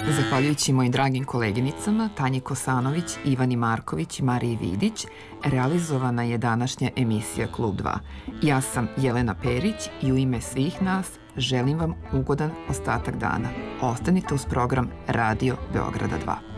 Zahvaljujući mojim dragim koleginicama Tanji Kosanović, Ivani Marković i Mariji Vidić, realizovana je današnja emisija Klub 2. Ja sam Jelena Perić i u ime svih nas želim vam ugodan ostatak dana. Ostanite uz program Radio Beograda 2.